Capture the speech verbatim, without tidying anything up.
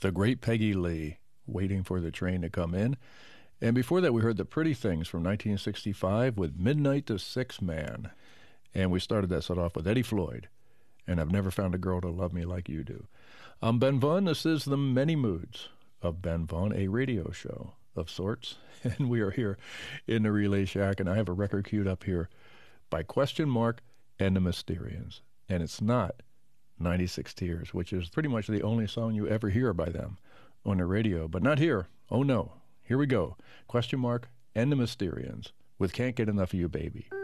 the great Peggy Lee, Waiting for the Train to Come In. And before that, we heard The Pretty Things from nineteen sixty-five with Midnight to Six Man. And we started that set off with Eddie Floyd, and I've Never Found a Girl to Love Me Like You Do. I'm Ben Vaughn. This is The Many Moods of Ben Vaughn, a radio show of sorts. And we are here in the Relay Shack, and I have a record queued up here by Question Mark and the Mysterians. And it's not ninety-six Tears, which is pretty much the only song you ever hear by them on the radio. But not here. Oh, no. Here we go. Question Mark and the Mysterians with Can't Get Enough of You, Baby.